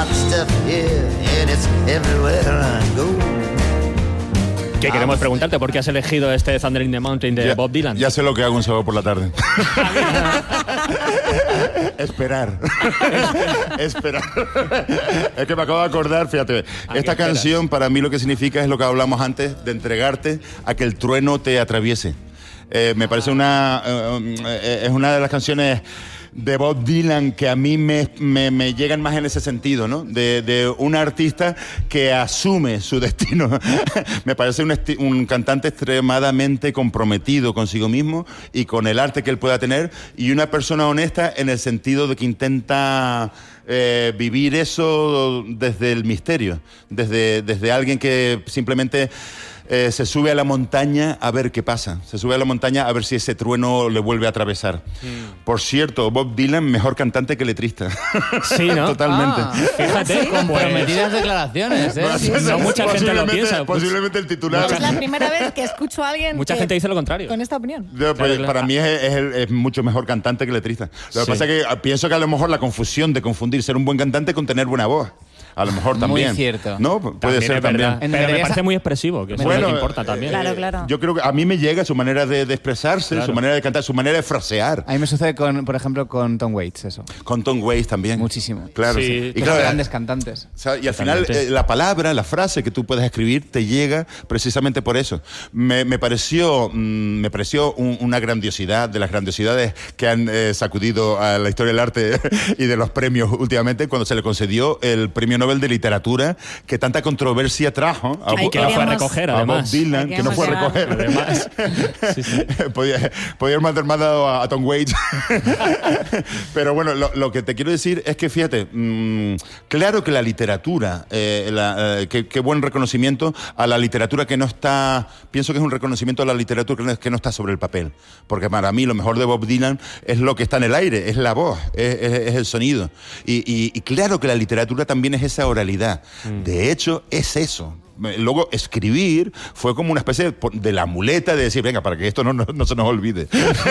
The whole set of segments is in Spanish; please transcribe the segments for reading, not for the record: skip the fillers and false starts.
hot stuff here, and it's everywhere I go. Que queremos preguntarte por qué has elegido este Thunder in the Mountain de Bob Dylan. Ya sé lo que hago un sábado por la tarde. Esperar. Esperar. Es que me acabo de acordar, fíjate, esta canción para mí lo que significa es lo que hablamos antes, de entregarte a que el trueno te atraviese. Me parece es una de las canciones de Bob Dylan que a mí me llegan más en ese sentido, ¿no? De un artista que asume su destino. Me parece un cantante extremadamente comprometido consigo mismo y con el arte que él pueda tener, y una persona honesta en el sentido de que intenta vivir eso desde el misterio, desde alguien que simplemente se sube a la montaña a ver qué pasa. Se sube a la montaña a ver si ese trueno le vuelve a atravesar. Por cierto, Bob Dylan, mejor cantante que letrista. Sí, ¿no? Totalmente. Fíjate, comprometidas declaraciones, ¿eh? No mucha gente lo piensa. Posiblemente el titular. Es la primera vez que escucho a alguien Mucha gente dice lo contrario. con esta opinión. Para mí es mucho mejor cantante que letrista. Lo que pasa es que pienso que a lo mejor la confusión de confundir ser un buen cantante con tener buena voz. A lo mejor también. Muy cierto. ¿No? Puede ser también. Pero me parece muy expresivo, que eso es lo que importa también. Claro. Yo creo que a mí me llega su manera de expresarse, su manera de cantar, su manera de frasear. A mí me sucede, por ejemplo, con Tom Waits, eso. Con Tom Waits también. Muchísimo. Claro, sí. Y claro, grandes cantantes. Y al final la palabra, la frase que tú puedes escribir te llega precisamente por eso. Me pareció una grandiosidad, de las grandiosidades que han sacudido a la historia del arte y de los premios últimamente, cuando se le concedió el Premio Nobel de Literatura, que tanta controversia trajo que no fue a recoger, además. Bob Dylan, que no fue a recoger. Además. Podía haber mandado a Tom Waits. Pero bueno, lo que te quiero decir es que, fíjate, claro que la literatura, qué buen reconocimiento a la literatura que no está, pienso que es un reconocimiento a la literatura que no está sobre el papel, porque para mí lo mejor de Bob Dylan es lo que está en el aire, es la voz, es el sonido. Y claro que la literatura también es esa oralidad. De hecho, es eso. Luego, escribir fue como una especie de la muleta de decir, venga, para que esto no se nos olvide.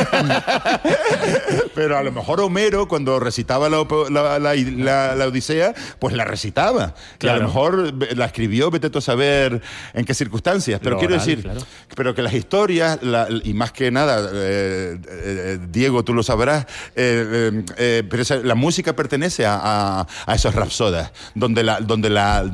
Pero a lo mejor Homero, cuando recitaba la Odisea, pues la recitaba. Claro. Y a lo mejor la escribió, vete tú a saber en qué circunstancias. Pero quiero decir, pero que las historias, y más que nada, Diego, tú lo sabrás, pero la música pertenece a esos rapsodas, donde la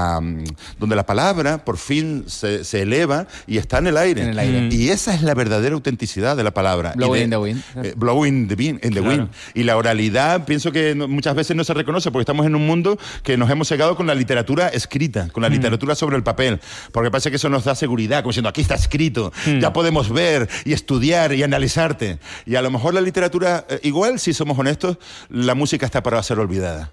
palabra por fin se eleva y está en el aire. Y esa es la verdadera autenticidad de la palabra. Blowing in the wind. Blowing in the wind. Y la oralidad, pienso que muchas veces no se reconoce, porque estamos en un mundo que nos hemos cegado con la literatura escrita, con la literatura sobre el papel, porque parece que eso nos da seguridad, como diciendo, aquí está escrito, ya podemos ver y estudiar y analizarte. Y a lo mejor la literatura, igual, si somos honestos, la música está para ser olvidada.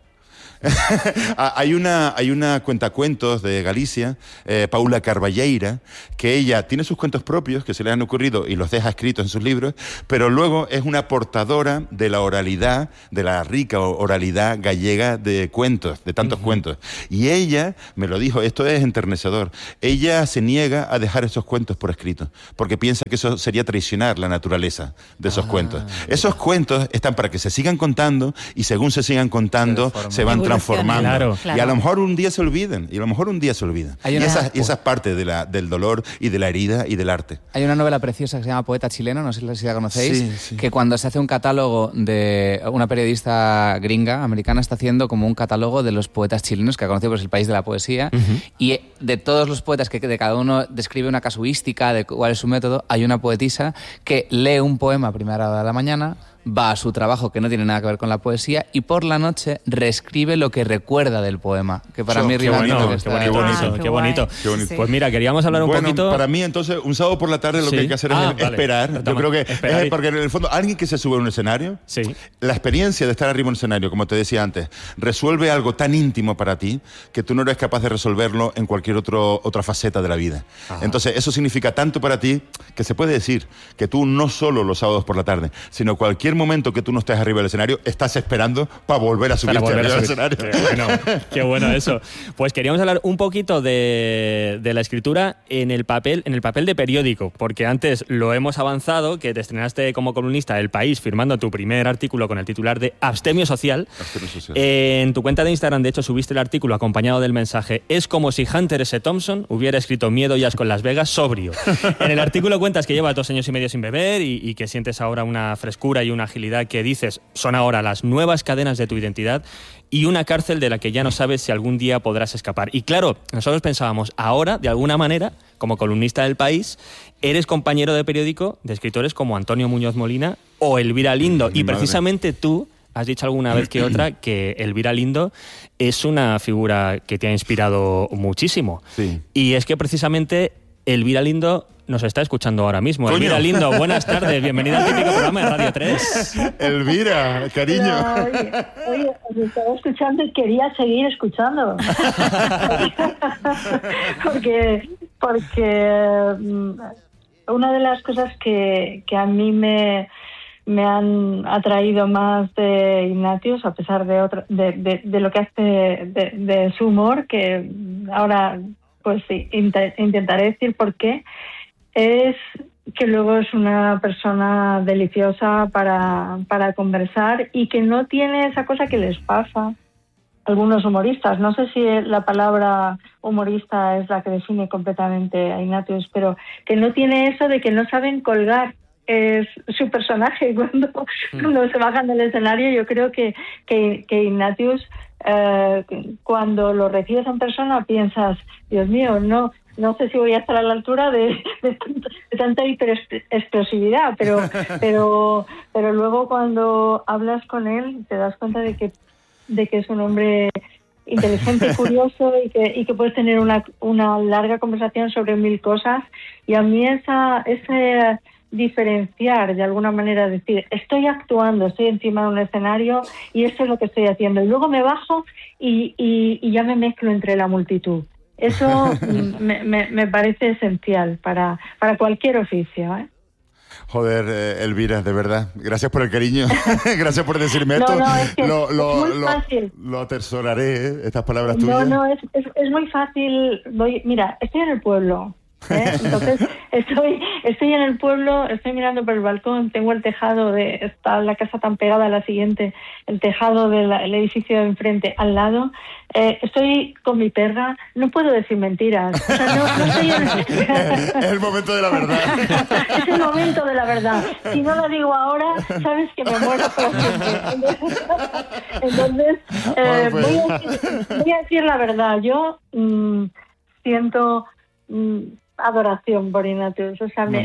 Hay una cuentacuentos de Galicia, Paula Carballeira, que ella tiene sus cuentos propios que se le han ocurrido y los deja escritos en sus libros, pero luego es una portadora de la oralidad, de la rica oralidad gallega de cuentos, de tantos cuentos. Y ella me lo dijo, esto es enternecedor, ella se niega a dejar esos cuentos por escrito, porque piensa que eso sería traicionar la naturaleza de esos cuentos. Esos cuentos están para que se sigan contando, y según se sigan contando, se van transformando. Claro. Y a lo mejor un día se olviden. Y esa es parte del dolor y de la herida y del arte. Hay una novela preciosa que se llama Poeta Chileno, no sé si la conocéis, que cuando se hace un catálogo de una periodista gringa, americana, está haciendo como un catálogo de los poetas chilenos, que ha conocido, pues, el país de la poesía, y de todos los poetas que de cada uno describe una casuística de cuál es su método, hay una poetisa que lee un poema a primera hora de la mañana, va a su trabajo que no tiene nada que ver con la poesía y por la noche reescribe lo que recuerda del poema, que para mí rima bonito, que está... qué bonito. Sí. Pues mira, queríamos hablar un poquito... Para mí, entonces, un sábado por la tarde lo que hay que hacer es esperar. Yo creo que es porque en el fondo alguien que se sube a un escenario, la experiencia de estar arriba en un escenario, como te decía antes, resuelve algo tan íntimo para ti que tú no eres capaz de resolverlo en cualquier otra faceta de la vida. Entonces, eso significa tanto para ti que se puede decir que tú no solo los sábados por la tarde, sino cualquier cualquier momento que tú no estés arriba del escenario, estás esperando para volver a subirte arriba del escenario. Qué bueno eso. Pues queríamos hablar un poquito de la escritura en el papel de periódico, porque antes lo hemos avanzado, que te estrenaste como columnista del País firmando tu primer artículo con el titular de Abstemio Social. En tu cuenta de Instagram, de hecho, subiste el artículo acompañado del mensaje: es como si Hunter S. Thompson hubiera escrito Miedo y asco en Las Vegas sobrio. En el artículo cuentas que llevas 2 años y medio sin beber y que sientes ahora una frescura y una agilidad que dices son ahora las nuevas cadenas de tu identidad y una cárcel de la que ya no sabes si algún día podrás escapar. Y claro, nosotros pensábamos, ahora, de alguna manera, como columnista del País, eres compañero de periódico de escritores como Antonio Muñoz Molina o Elvira Lindo. Y precisamente tú has dicho alguna vez que otra que Elvira Lindo es una figura que te ha inspirado muchísimo. Sí. Y es que precisamente Elvira Lindo nos está escuchando ahora mismo. ¡Coño! Elvira Lindo, buenas tardes. Bienvenida al típico programa de Radio 3. Elvira, cariño. No, oye, os estaba escuchando y quería seguir escuchando. porque una de las cosas que a mí me han atraído más de Ignatius, a pesar de lo que hace de su humor, que ahora pues sí, intentaré decir por qué, es que luego es una persona deliciosa para conversar y que no tiene esa cosa que les pasa a algunos humoristas. No sé si la palabra humorista es la que define completamente a Ignatius, pero que no tiene eso de que no saben colgar es su personaje cuando se bajan del escenario. Yo creo que Ignatius, cuando lo recibes en persona, piensas, Dios mío, no sé si voy a estar a la altura de tanta hiperexplosividad, pero luego cuando hablas con él te das cuenta de que es un hombre inteligente y curioso y que puedes tener una larga conversación sobre 1000 cosas. Y a mí ese diferenciar, de alguna manera, decir, estoy actuando, estoy encima de un escenario y esto es lo que estoy haciendo, y luego me bajo y ya me mezclo entre la multitud. Eso me parece esencial para cualquier oficio, ¿eh? Joder, Elvira, de verdad, gracias por el cariño. Gracias por decirme esto. No, es que es muy fácil. Lo atesoraré, estas palabras tuyas. No, es muy fácil. Mira, estoy en el pueblo, ¿eh? Entonces estoy en el pueblo, estoy mirando por el balcón, tengo el tejado está la casa tan pegada a la siguiente, el tejado del edificio de enfrente al lado, estoy con mi perra, no puedo decir mentiras, o sea, no estoy Es el momento de la verdad. Es el momento de la verdad. Si no lo digo ahora, sabes que me muero por siempre. Entonces voy a decir la verdad. Yo siento adoración por Ignatius. O sea,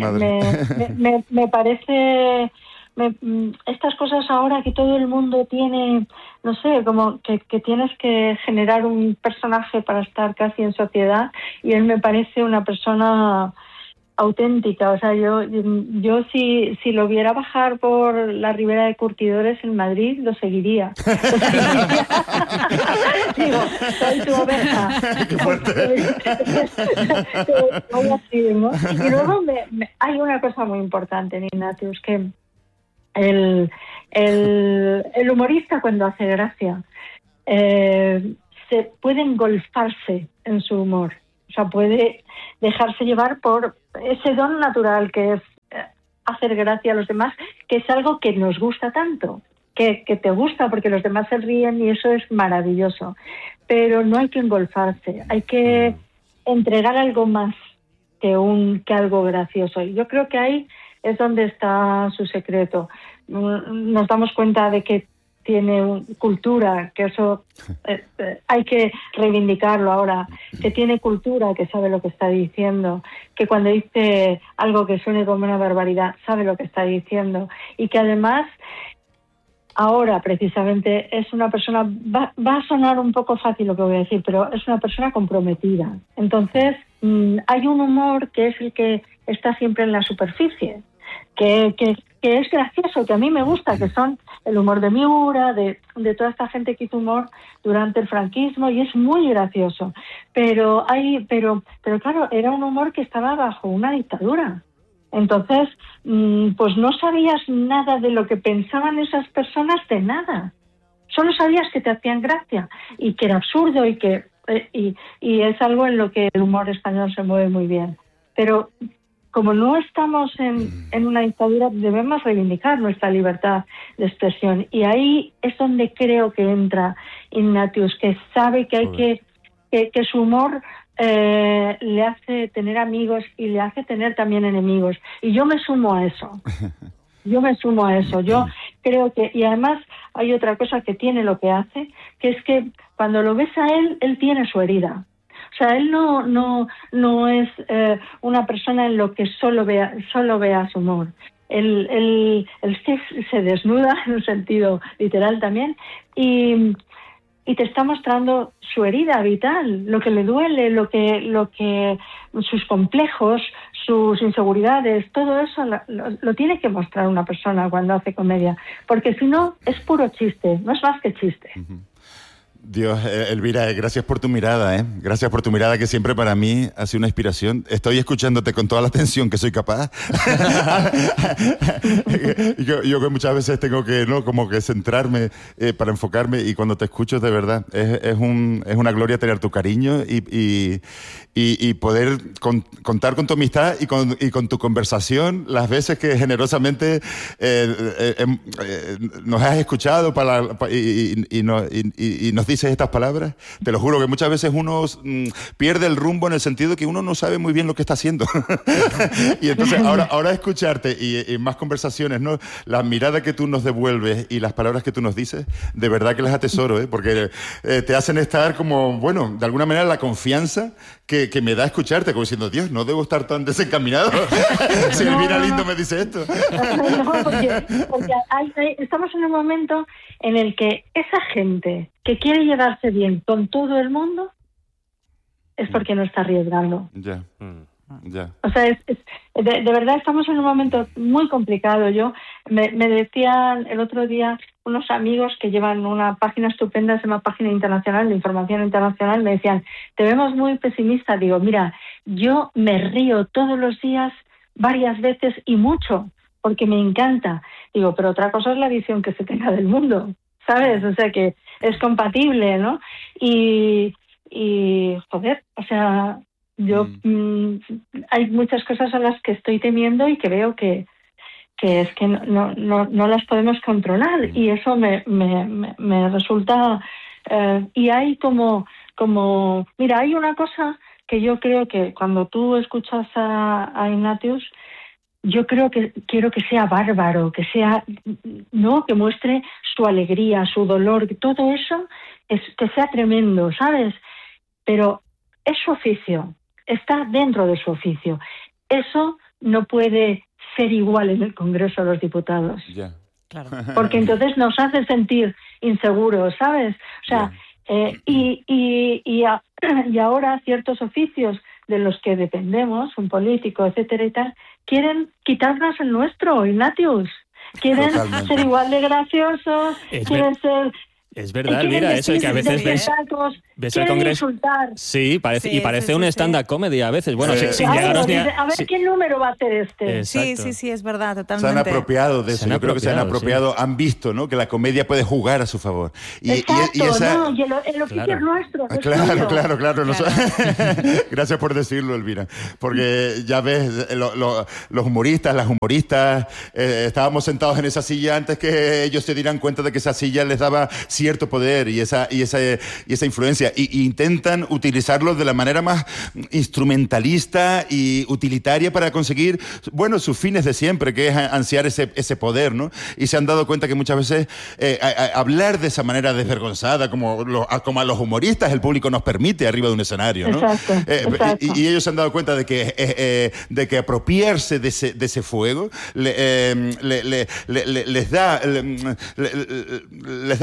me parece estas cosas ahora que todo el mundo tiene, no sé, como que tienes que generar un personaje para estar casi en sociedad, y él me parece una persona auténtica. O sea, yo si lo viera bajar por la Ribera de Curtidores en Madrid, lo seguiría. Digo, soy tu oveja. ¡Qué fuerte! Así, ¿no? Y luego hay una cosa muy importante en Ignatius, que el humorista, cuando hace gracia, se puede engolfarse en su humor. O sea, puede dejarse llevar por ese don natural que es hacer gracia a los demás, que es algo que nos gusta tanto, que te gusta porque los demás se ríen, y eso es maravilloso. Pero no hay que engolfarse, hay que entregar algo más que algo gracioso. Y yo creo que ahí es donde está su secreto. Nos damos cuenta de que tiene cultura, que eso hay que reivindicarlo ahora, que tiene cultura, que sabe lo que está diciendo, que cuando dice algo que suene como una barbaridad, sabe lo que está diciendo, y que además ahora precisamente es una persona, va a sonar un poco fácil lo que voy a decir, pero es una persona comprometida. Entonces hay un humor que es el que está siempre en la superficie, que es gracioso, que a mí me gusta, que son el humor de Miura, de toda esta gente que hizo humor durante el franquismo, y es muy gracioso. Pero claro, era un humor que estaba bajo una dictadura. Entonces, pues no sabías nada de lo que pensaban esas personas, de nada. Solo sabías que te hacían gracia y que era absurdo y que y es algo en lo que el humor español se mueve muy bien. Pero como no estamos en una dictadura, debemos reivindicar nuestra libertad de expresión. Y ahí es donde creo que entra Ignatius, que sabe que hay que su humor le hace tener amigos y le hace tener también enemigos. Y yo me sumo a eso. Yo creo que... Y además hay otra cosa que tiene lo que hace, que es que cuando lo ves a él tiene su herida. O sea, él no es una persona en lo que solo vea su humor. Él se desnuda en un sentido literal también y te está mostrando su herida vital, lo que le duele, lo que sus complejos, sus inseguridades, todo eso lo tiene que mostrar una persona cuando hace comedia, porque si no es puro chiste, no es más que chiste. Uh-huh. Dios, Elvira, gracias por tu mirada, ¿eh? Gracias por tu mirada, que siempre para mí ha sido una inspiración. Estoy escuchándote con toda la atención que soy capaz. yo que muchas veces tengo que, ¿no?, como que centrarme para enfocarme, y cuando te escucho, de verdad, es una gloria tener tu cariño y poder contar con tu amistad y con tu conversación las veces que generosamente nos has escuchado y nos dices estas palabras. Te lo juro que muchas veces uno pierde el rumbo, en el sentido que uno no sabe muy bien lo que está haciendo. Y entonces ahora escucharte y más conversaciones, ¿no?, la mirada que tú nos devuelves y las palabras que tú nos dices, de verdad que las atesoro, porque te hacen estar como, bueno, de alguna manera la confianza que me da escucharte, como diciendo, Dios, no debo estar tan desencaminado. Si Elvira Lindo me dice esto. No, porque estamos en un momento en el que esa gente que quiere llevarse bien con todo el mundo es porque no está arriesgando. Ya. O sea, de verdad estamos en un momento muy complicado. Me decían el otro día unos amigos que llevan una página estupenda, se llama Página Internacional de Información Internacional, me decían, te vemos muy pesimista. Digo, mira, yo me río todos los días varias veces y mucho, porque me encanta. Digo, pero otra cosa es la visión que se tenga del mundo, ¿sabes? O sea, que es compatible, ¿no? Y joder, o sea, yo hay muchas cosas a las que estoy temiendo y que veo que es que no las podemos controlar, y eso me resulta y hay como mira, hay una cosa que yo creo que cuando tú escuchas a Ignatius, yo quiero que sea bárbaro, que sea, no, que muestre su alegría, su dolor, que todo eso que sea tremendo, ¿sabes? Pero es su oficio, está dentro de su oficio. Eso no puede ser igual en el Congreso de los Diputados. Yeah. Claro. Porque entonces nos hace sentir inseguros, ¿sabes? O sea, y ahora ciertos oficios de los que dependemos, un político, etcétera y tal, quieren quitarnos el nuestro, Ignatius. Quieren ser igual de graciosos, quieren ser... Es verdad, Elvira, eso, que a veces ves el Congreso. Insultar. Sí, parece un stand-up comedy a veces. Bueno, sin llegaros ni a ver qué número va a hacer este. Exacto. Sí, es verdad, totalmente. Se han apropiado de eso. Yo creo que se han apropiado, han visto, ¿no?, que la comedia puede jugar a su favor. Y el oficio es nuestro. Claro. Gracias por decirlo, Elvira. Porque ya ves, los humoristas, las humoristas, estábamos sentados en esa silla antes que ellos se dieran cuenta de que esa silla les daba cierto poder y esa influencia, y intentan utilizarlo de la manera más instrumentalista y utilitaria para conseguir, bueno, sus fines de siempre, que es ansiar ese poder, ¿no? Y se han dado cuenta que muchas veces hablar de esa manera desvergonzada, como a los humoristas el público nos permite arriba de un escenario, ¿no? Exacto. Y ellos se han dado cuenta de que apropiarse de ese fuego les da una máscara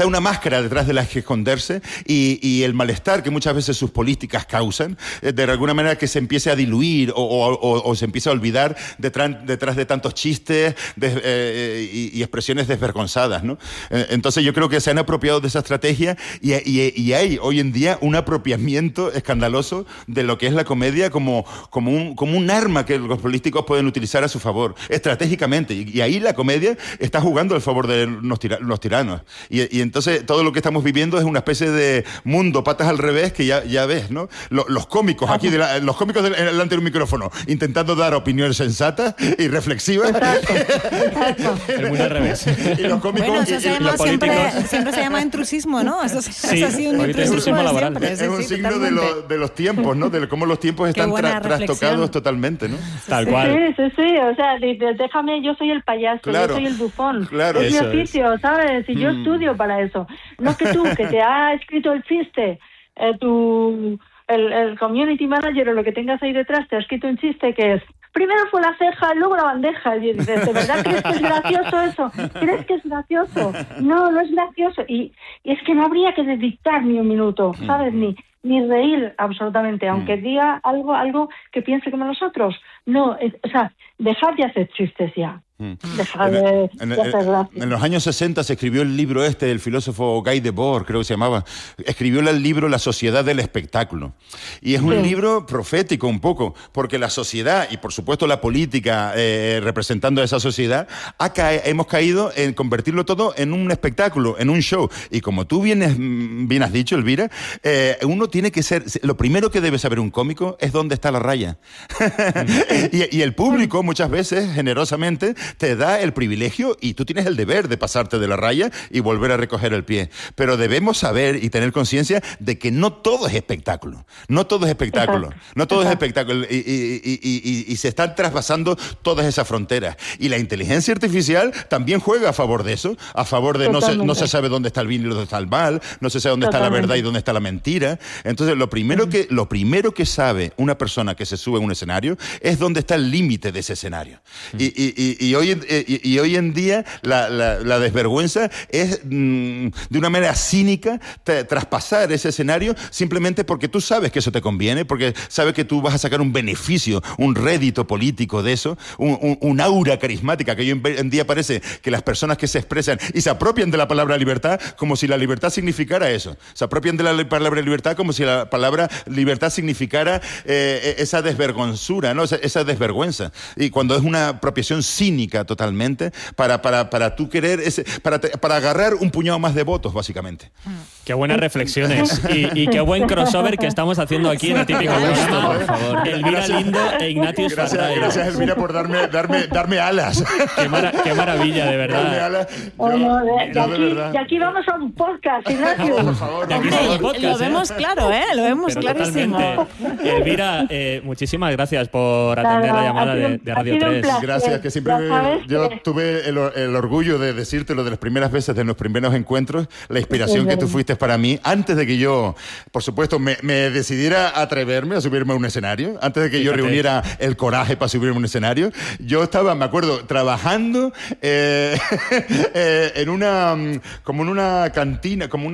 máscara detrás de la que esconderse y el malestar que muchas veces sus políticas causan, de alguna manera que se empiece a diluir o se empiece a olvidar detrás de tantos chistes y expresiones desvergonzadas, ¿no? Entonces yo creo que se han apropiado de esa estrategia y hay hoy en día un apropiamiento escandaloso de lo que es la comedia como un arma que los políticos pueden utilizar a su favor, estratégicamente. Y ahí la comedia está jugando al favor de los tiranos. Y entonces todo lo que estamos viviendo es una especie de mundo patas al revés que ya ves, ¿no? Los cómicos aquí, los cómicos delante de un micrófono, intentando dar opiniones sensatas y reflexivas. Exacto. El mundo al revés. Y los cómicos Bueno, eso y se llama los políticos. siempre se llama intrusismo, ¿no? Eso Sí, ha sido un ahorita es intrusismo intrusismo de laboral. siempre. Es un Sí, signo totalmente. de los tiempos, ¿no? De cómo los tiempos Qué están buena trastocados reflexión. totalmente, ¿no? Tal cual. Sí, o sea, déjame, yo soy el payaso, Claro, yo soy el bufón, claro. es mi Eso es. oficio, ¿sabes? Y yo estudio para eso. No que tú, que te ha escrito el chiste, el community manager o lo que tengas ahí detrás, te ha escrito un chiste que es, primero fue la ceja y luego la bandeja. Y dices, ¿de verdad crees que es gracioso eso? ¿Crees que es gracioso? No, no es gracioso. Y es que no habría que dedicar ni un minuto, ¿sabes? Ni reír absolutamente, aunque diga algo que piense como nosotros. No, o sea, dejar de hacer chistes ya. Dejar de hacer gracias. En los años 60 se escribió el libro del filósofo Guy Debord, creo que se llamaba. Escribió el libro La sociedad del espectáculo. Y es un libro profético un poco, porque la sociedad, y por supuesto la política representando a esa sociedad, hemos caído en convertirlo todo en un espectáculo, en un show. Y como tú bien has dicho, Elvira, uno tiene que ser... Lo primero que debe saber un cómico es dónde está la raya. Y el público muchas veces, generosamente, te da el privilegio y tú tienes el deber de pasarte de la raya y volver a recoger el pie. Pero debemos saber y tener conciencia de que no todo es espectáculo. No todo es espectáculo. Exacto. No todo es espectáculo. Y se están traspasando todas esas fronteras. Y la inteligencia artificial también juega a favor de eso, a favor de no se sabe dónde está el bien y dónde está el mal, no se sabe dónde está la verdad y dónde está la mentira. Entonces, lo primero que sabe una persona que se sube a un escenario es dónde está el límite de ese escenario. Y hoy en día la desvergüenza es de una manera cínica traspasar ese escenario simplemente porque tú sabes que eso te conviene, porque sabes que tú vas a sacar un beneficio, un rédito político de eso, un aura carismática, que hoy en día parece que las personas que se expresan y se apropian de la palabra libertad como si la libertad significara eso. Se apropian de la palabra libertad como si la palabra libertad significara esa desvergonzura, ¿no? Esa desvergüenza. Y cuando es una apropiación cínica totalmente para tú querer para agarrar un puñado más de votos, básicamente. Qué buenas reflexiones y qué buen crossover que estamos haciendo aquí en el típico programa, por favor. Elvira Lindo e Ignatius Farray. Gracias, Elvira, por darme alas. Qué maravilla, de Darme verdad. alas. De aquí vamos a un podcast, Ignacio. Por favor, De aquí no, somos podcast, Lo vemos claro, ¿eh? Lo vemos Pero clarísimo. totalmente. Elvira, muchísimas gracias por atender la llamada de Radio ha sido un 3. placer. Gracias, que siempre Ya sabes yo que- tuve el orgullo de decírtelo de las primeras veces de los primeros encuentros, la inspiración Es que tú verdad. fuiste para mí, antes de que yo, por supuesto, me decidiera a atreverme a subirme a un escenario, antes de que yo Fíjate. reuniera el coraje para subirme a un escenario. Yo estaba, me acuerdo, trabajando en una cantina, como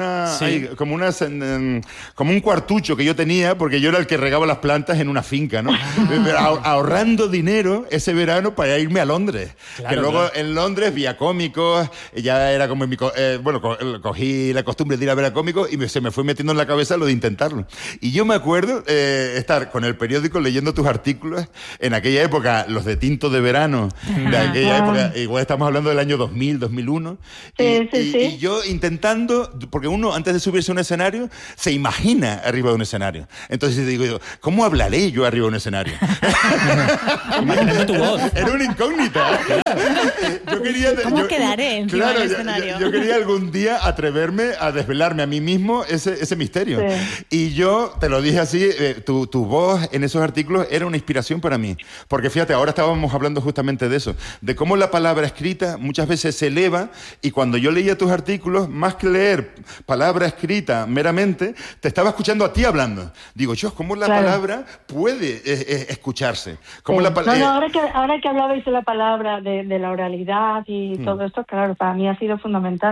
un cuartucho que yo tenía, porque yo era el que regaba las plantas en una finca, ¿no? Ahorrando dinero ese verano para irme a Londres. Claro, que luego claro. en Londres vi a cómicos, ya era como cogí la costumbre de ir a ver a cómicos y se me fue metiendo en la cabeza lo de intentarlo. Y yo me acuerdo estar con el periódico leyendo tus artículos en aquella época, los de tinto de verano, de aquella época, igual estamos hablando del año 2000, 2001. Sí. Y yo intentando, porque uno antes de subirse a un escenario se imagina arriba de un escenario. Entonces digo yo, ¿cómo hablaré yo arriba de un escenario? Imaginando tu voz. Era una incógnita. Yo quería, ¿Cómo quedaré encima del yo- escenario? Yo quería algún día atreverme a desvelarme a mí mismo ese misterio. Sí. Y yo te lo dije así, tu voz en esos artículos era una inspiración para mí. Porque fíjate, ahora estábamos hablando justamente de eso, de cómo la palabra escrita muchas veces se eleva y cuando yo leía tus artículos, más que leer palabra escrita meramente, te estaba escuchando a ti hablando. Digo, yo, ¿cómo la Claro. palabra puede escucharse? ¿Cómo Sí. la palabra... Ahora que hablabais de la palabra, de la oralidad y todo esto, claro, para mí ha sido fundamental.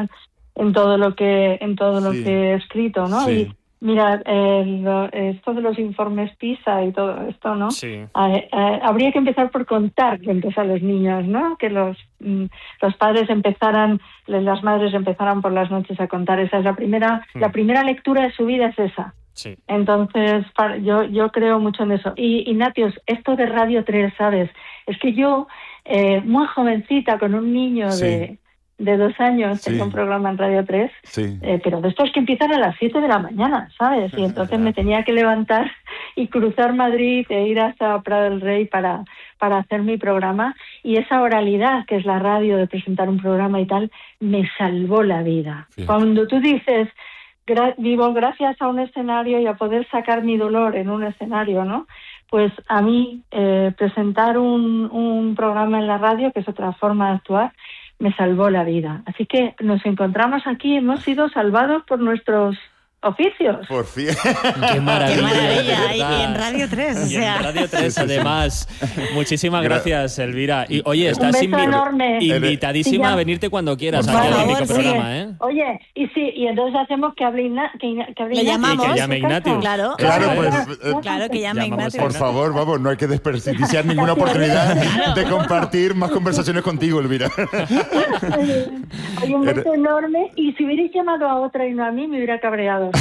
en todo lo que he escrito, ¿no? Sí. Y mira, esto de los informes PISA y todo esto, ¿no? Sí. Habría que empezar por contar que empiezan los niños, ¿no? Que los padres las madres empezaran por las noches a contar. Esa es la primera lectura de su vida, es esa. Sí. Entonces, yo creo mucho en eso. Y Ignatius, esto de Radio 3, ¿sabes? Es que yo, muy jovencita, con un niño de 2 años, tenía un programa en Radio 3, pero de estos que empiezan a las 7 de la mañana, ¿sabes? Y entonces me tenía que levantar y cruzar Madrid e ir hasta Prado del Rey para hacer mi programa. Y esa oralidad, que es la radio, de presentar un programa y tal, me salvó la vida. Fíjate. Cuando tú dices, vivo gracias a un escenario y a poder sacar mi dolor en un escenario, ¿no? Pues a mí presentar un programa en la radio, que es otra forma de actuar, me salvó la vida. Así que nos encontramos aquí, hemos sido salvados por nuestros oficios. Por fin. Qué maravilla. Qué maravilla. Y en Radio 3, o sea. En Radio 3, además. Muchísimas gracias, Elvira. Y oye, estás enorme. invitadísima a venirte cuando quieras Por aquí al favor, único programa, ¿eh? Oye, y entonces hacemos que hable Ignacio. Le llamamos. Y que llame Ignacio. Claro, Claro, que llame Llamamos Ignacio. Por favor, vamos, no hay que desperdiciar ninguna oportunidad de compartir más conversaciones contigo, Elvira. Hay un beso enorme, y si hubierais llamado a otra y no a mí, me hubiera cabreado.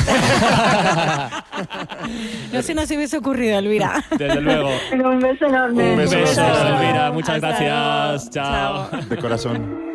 No se nos hubiese ocurrido, Elvira. Desde luego. Pero un beso enorme. Un beso, Elvira. Muchas Hasta gracias. luego. Chao. De corazón.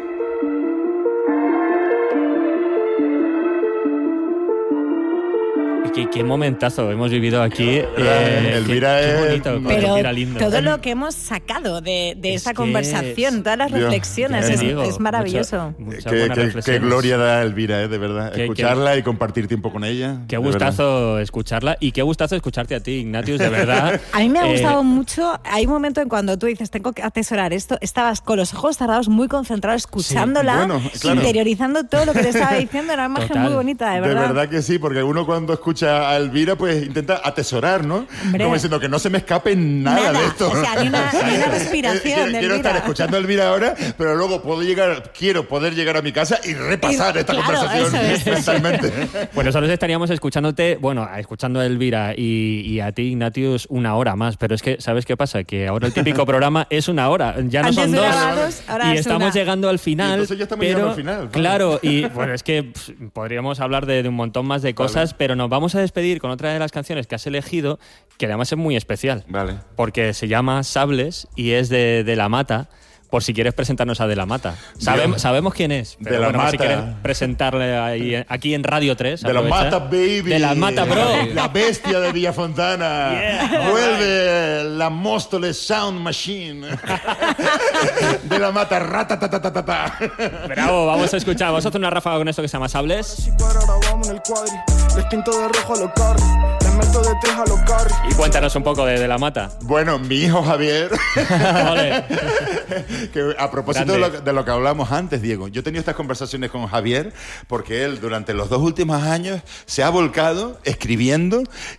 Qué momentazo hemos vivido aquí. Elvira qué es... bonito. Pero Elvira lindo. todo lo que hemos sacado de esta conversación, todas las reflexiones, es maravilloso. Qué gloria da Elvira, de verdad. Escucharla y compartir tiempo con ella. Qué gustazo escucharla, y qué gustazo escucharte a ti, Ignatius, de verdad. A mí me ha gustado mucho. Hay un momento en cuando tú dices, tengo que atesorar esto, estabas con los ojos cerrados, muy concentrado, escuchándola, interiorizando todo lo que te estaba diciendo. Era una imagen muy bonita, de verdad. De verdad que sí, porque uno cuando escucha a Elvira, pues intenta atesorar, ¿no? Hombre. Como diciendo que no se me escape nada de esto. O sea, ni una respiración de Quiero estar escuchando a Elvira ahora, pero luego quiero poder llegar a mi casa y repasar esta conversación mentalmente. Bueno, nosotros estaríamos escuchando a Elvira y a ti, Ignatius, 1 hora más, pero es que, ¿sabes qué pasa? Que ahora el típico programa es 1 hora, ya no son 2, y estamos llegando al final. Entonces ya estamos llegando al final. Claro, y bueno, es que podríamos hablar de un montón más de cosas, pero nos vamos a despedir con otra de las canciones que has elegido, que además es muy especial. Vale. Porque se llama Sables y es de La Mata. Por si quieres presentarnos a De La Mata. Sabemos quién es. Pero De La Mata. Si quieres presentarle aquí en Radio 3. De La Mata, baby. De La Mata, bro. La bestia de Villafontana. Yeah. Vuelve la Móstoles Sound Machine. De La Mata, ratatatatata. Bravo, vamos a escuchar. Vamos a hacer una ráfaga con esto que se llama Sables. Les pinto de rojo a los carros, les meto de 3 a los carros. Y cuéntanos un poco de La Mata. Bueno, mi hijo Javier. Ole. Que a propósito de lo que hablamos antes, Diego, yo he tenido estas conversaciones con Javier porque él durante los 2 últimos años se ha volcado escribiendo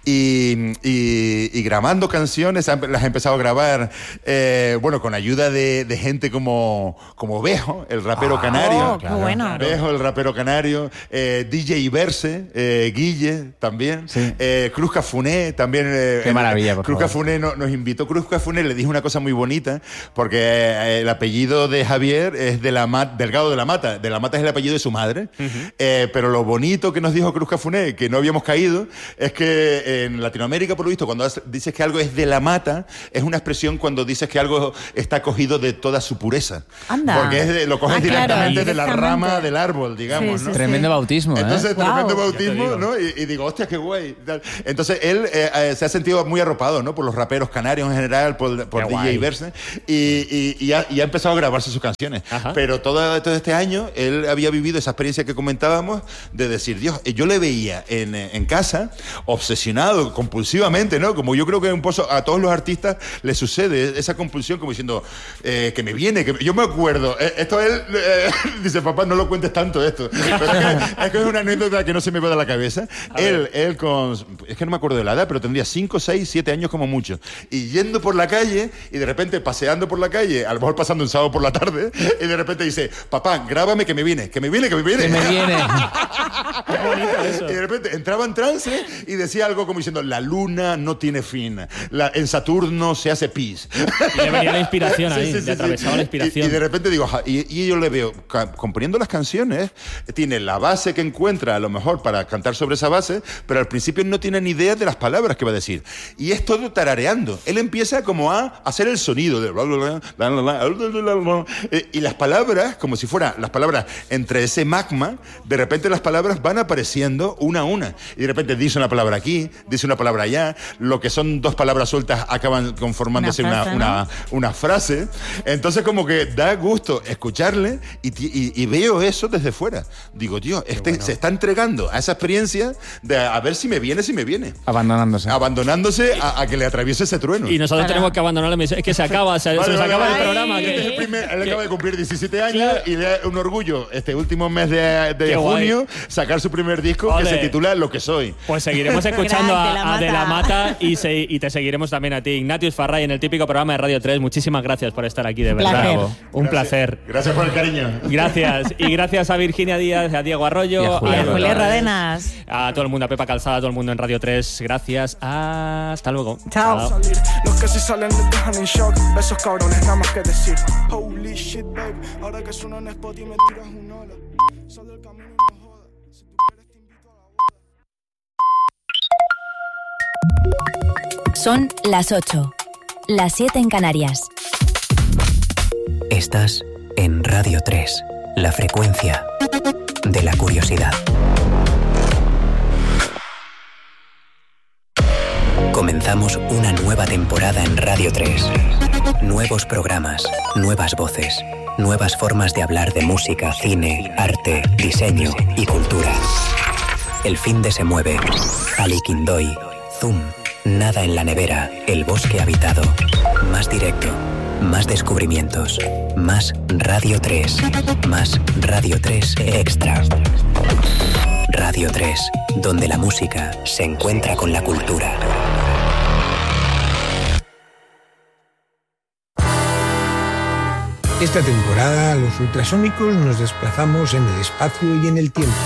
y grabando canciones. Las ha empezado a grabar, bueno, con ayuda de gente como Bejo, el rapero canario. Qué bueno. Bejo, el rapero canario. DJ Iberse, Guille también. Sí. Cruz Cafuné también. Qué maravilla, por Cruz favor. Cafuné nos invitó. Cruz Cafuné le dijo una cosa muy bonita, porque el apellido de Javier es Delgado de la Mata. De la Mata es el apellido de su madre. Pero lo bonito que nos dijo Cruz Cafuné, que no habíamos caído, es que en Latinoamérica, por lo visto, cuando dices que algo es de la mata, es una expresión cuando dices que algo está cogido de toda su pureza. Anda. Porque lo coges Claro, directamente de la directamente. rama del árbol, digamos, Sí, ¿no? sí, Tremendo bautismo, Entonces, Wow. tremendo Ya te bautismo, digo. ¿no? Y digo, hostia, qué guay. Entonces, él se ha sentido muy arropado, ¿no? Por los raperos canarios en general, por Qué DJ guay. Verse, y ha empezado a grabarse sus canciones. Ajá. Pero todo este año, él había vivido esa experiencia que comentábamos de decir, Dios, yo le veía en casa, obsesionado, compulsivamente, ¿no? Como yo creo que a todos los artistas les sucede esa compulsión, como diciendo, que me viene, yo me acuerdo, esto él dice, papá, no lo cuentes tanto esto. Pero es que es una anécdota que no se me va de la cabeza. Es que que no me acuerdo de la edad, pero tendría 5, 6, 7 años como mucho. Y yendo por la calle, y de repente paseando por la calle, a lo mejor pasando un sábado por la tarde, y de repente dice, papá, grábame que me viene. Que me viene. Qué bonito eso. Y de repente entraba en trance y decía algo como diciendo, la luna no tiene fin, en Saturno se hace pis. Y le venía la inspiración ahí, le atravesaba la inspiración. Y de repente digo, y yo le veo, componiendo las canciones, tiene la base que encuentra a lo mejor para cantar sobre esa base, pero al principio no tiene ni idea de las palabras que va a decir. Y es todo tarareando. Él empieza como a hacer el sonido de... Y las palabras, como si fueran las palabras entre ese magma, de repente las palabras van apareciendo una a una. Y de repente dice una palabra aquí, dice una palabra allá, lo que son dos palabras sueltas acaban conformándose una frase. Entonces como que da gusto escucharle y veo eso desde fuera. Digo, tío, se está entregando a esa experiencia de a ver si me viene. Abandonándose a que le atraviese ese trueno. Y nosotros tenemos que abandonarle. Es que se acaba, se nos acaba el programa. Él acaba de cumplir 17 años y le da un orgullo este último mes de junio sacar su primer disco. Ole. Que se titula Lo que soy. Pues seguiremos escuchando a De la Mata y te seguiremos también a ti, Ignatius Farray, en el típico programa de Radio 3. Muchísimas gracias por estar aquí, de verdad. Un placer. Gracias por el cariño. Gracias. Y gracias a Virginia Díaz, a Diego Arroyo, y a Julián Rodenas, a todo el mundo, a Pepa Calzada, a todo el mundo en Radio 3. Gracias. Hasta luego. Chao. Los que sí salen les dejan en shock. Esos cabrones, nada más que decir. Holy shit, babe. Ahora que suena en spot y me tiras un ola. Sal del camino y no jodas. Si tú quieres te invito a la boda. Son las 8, las 7 en Canarias. Estás en Radio 3, la frecuencia de la curiosidad. Comenzamos una nueva temporada en Radio 3. Nuevos programas, nuevas voces, nuevas formas de hablar de música, cine, arte, diseño y cultura. El fin de Se Mueve, Aliquindoy, Zoom, Nada en la nevera, El bosque habitado. Más directo, más descubrimientos, más Radio 3, más Radio 3 Extra. Radio 3, donde la música se encuentra con la cultura. Esta temporada, los ultrasónicos nos desplazamos en el espacio y en el tiempo.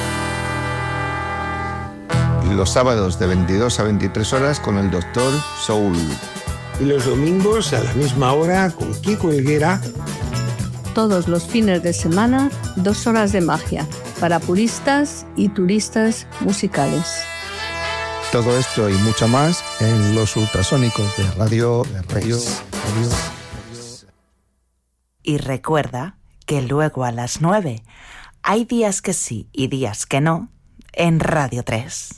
Los sábados de 22 a 23 horas con el Dr. Soul. Y los domingos a la misma hora con Kiko Helguera. Todos los fines de semana, 2 horas de magia para puristas y turistas musicales. Todo esto y mucho más en los ultrasónicos de Radio. Y recuerda que luego a las 9 hay días que sí y días que no en Radio 3.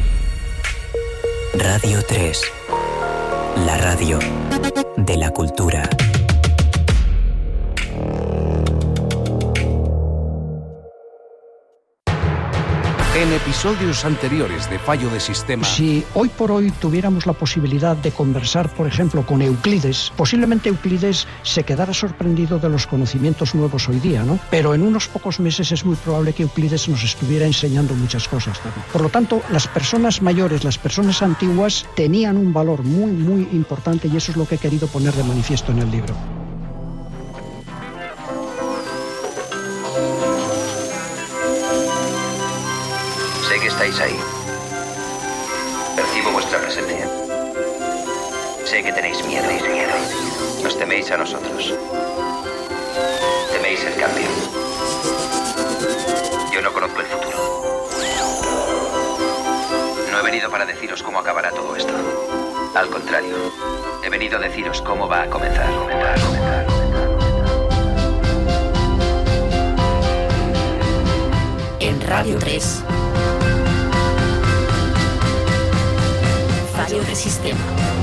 Radio 3, la radio de la cultura. En episodios anteriores de Fallo de Sistema... Si hoy por hoy tuviéramos la posibilidad de conversar, por ejemplo, con Euclides, posiblemente Euclides se quedara sorprendido de los conocimientos nuevos hoy día, ¿no? Pero en unos pocos meses es muy probable que Euclides nos estuviera enseñando muchas cosas también. Por lo tanto, las personas mayores, las personas antiguas, tenían un valor muy, muy importante y eso es lo que he querido poner de manifiesto en el libro. Sé que estáis ahí. Percibo vuestra presencia. Sé que tenéis miedo. Nos teméis a nosotros. Teméis el cambio. Yo no conozco el futuro. No he venido para deciros cómo acabará todo esto. Al contrario, he venido a deciros cómo va a comenzar. En Radio 3. Fallo de Sistema.